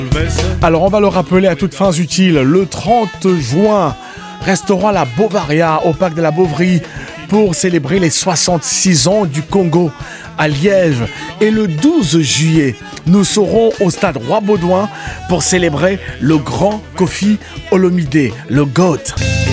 Alors on va le rappeler à toutes fins utiles, le 30 juin, restaurant la Bovaria au parc de la Bovry pour célébrer les 66 ans du Congo à Liège. Et le 12 juillet, nous serons au stade Roi-Baudouin pour célébrer le grand Koffi Olomidé, le GOAT.